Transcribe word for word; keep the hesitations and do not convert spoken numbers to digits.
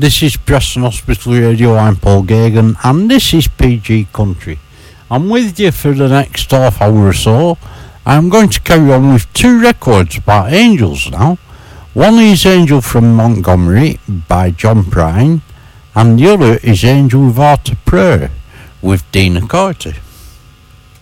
This is Preston Hospital Radio. I'm Paul Gagan, and this is P G Country. I'm with you for the next half hour or so. I'm going to carry on with two records about angels now. One is Angel from Montgomery by John Prine, and the other is Angel Without a Prayer with Dina Carter.